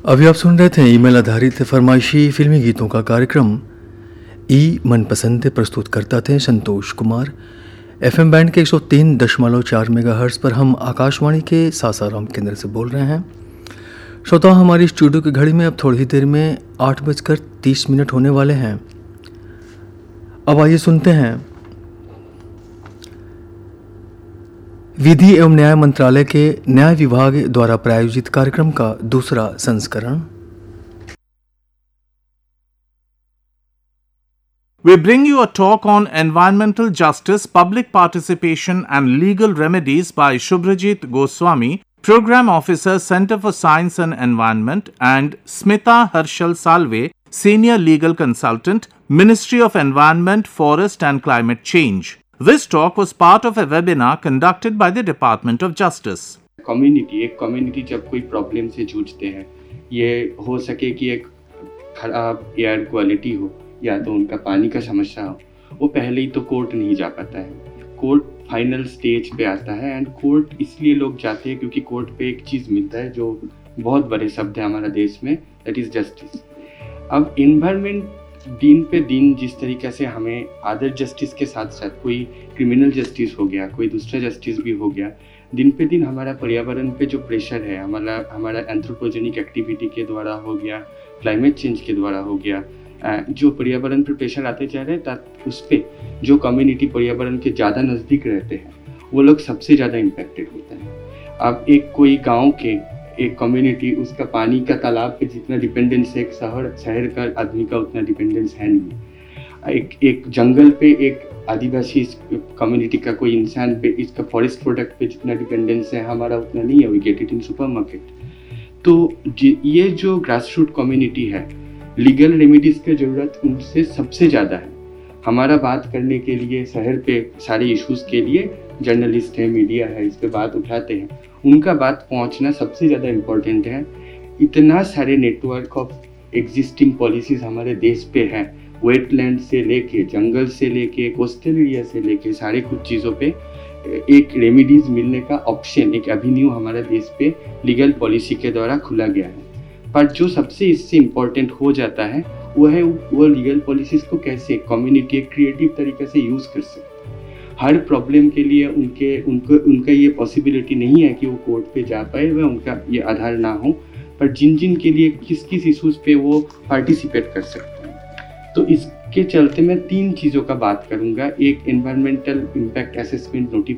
अभी आप सुन रहे थे ईमेल आधारित फरमाइशी फिल्मी गीतों का कार्यक्रम। मनपसंद प्रस्तुत करता थे संतोष कुमार। एफएम बैंड के 103.4 मेगाहर्ट्ज़ पर हम आकाशवाणी के सासाराम केंद्र से बोल रहे हैं। श्रोता, हमारी स्टूडियो की घड़ी में अब थोड़ी ही देर में 8:30 होने वाले हैं। अब आइए सुनते हैं विधि एवं न्याय मंत्रालय के न्याय विभाग द्वारा प्रायोजित कार्यक्रम का दूसरा संस्करण। We bring you a talk on environmental justice, public participation and legal remedies by Shubhrajit Goswami, Program Officer, Center for Science and Environment, and Smita Harshal Salve, Senior Legal Consultant, Ministry of Environment, Forest and Climate Change. This talk was part of a webinar conducted by the Department of Justice. Community जब कोई problem से जूझते हैं, ये हो सके कि एक खराब एयर क्वालिटी हो या तो उनका पानी का समस्या हो, वो पहले ही तो कोर्ट नहीं जा पाता है। कोर्ट फाइनल स्टेज पे आता है एंड कोर्ट इसलिए लोग जाते हैं क्योंकि कोर्ट पे एक चीज़ मिलता है जो बहुत बड़े शब्द है हमारा देश में, दैट इज़ जस्टिस। अब इन्वायरमेंट दिन पे दिन जिस तरीके से हमें अदर जस्टिस के साथ साथ कोई क्रिमिनल जस्टिस हो गया, कोई दूसरा जस्टिस भी हो गया, दिन पे दिन हमारा पर्यावरण पे जो प्रेशर है, हमारा एंथ्रोपोजेनिक एक्टिविटी के द्वारा हो गया, क्लाइमेट चेंज के द्वारा हो गया, जो पर्यावरण पर प्रेशर आते जा रहे हैं, उस पर जो कम्युनिटी पर्यावरण के ज़्यादा नज़दीक रहते हैं वो लोग सबसे ज़्यादा इम्पेक्टेड होते हैं। अब कोई गांव के एक कम्युनिटी, उसका पानी का तालाब पे जितना डिपेंडेंस है, एक शहर का आदमी का उतना डिपेंडेंस है नहीं। एक जंगल पे एक आदिवासी कम्युनिटी का कोई इंसान पे, इसका फॉरेस्ट प्रोडक्ट पे जितना डिपेंडेंस है, हमारा उतना नहीं है। We get it in supermarket. तो ये जो ग्रास रूट कम्युनिटी है, लीगल रेमेडीज़ की ज़रूरत उनसे सबसे ज़्यादा है। हमारा बात करने के लिए शहर पे सारे इश्यूज़ के लिए जर्नलिस्ट है, मीडिया है, इस पे बात उठाते हैं, उनका बात पहुंचना सबसे ज़्यादा इम्पोर्टेंट है। इतना सारे नेटवर्क ऑफ एग्जिस्टिंग पॉलिसीज़ हमारे देश पे हैं, वेटलैंड से लेके, जंगल से लेके, कोस्टल एरिया से लेके, सारे कुछ चीज़ों पे एक रेमेडीज़ मिलने का ऑप्शन, एक एवेन्यू हमारे देश पे लीगल पॉलिसी के द्वारा खुला गया है। पर जो सबसे इससे इम्पोर्टेंट हो जाता है वो लीगल पॉलिसीज़ को कैसे कम्युनिटी एक क्रिएटिव तरीके से यूज़ कर सकते हैं। हर प्रॉब्लम के लिए उनका ये पॉसिबिलिटी नहीं है कि वो कोर्ट पे जा पाए, वह उनका ये आधार ना हो, पर जिन के लिए किस इशूज़ पे वो पार्टिसिपेट कर सकते हैं। तो इसके चलते मैं 3 चीज़ों का बात करूँगा। एक, एनवायरमेंटल इम्पैक्ट असेसमेंट नोटिफिकेशन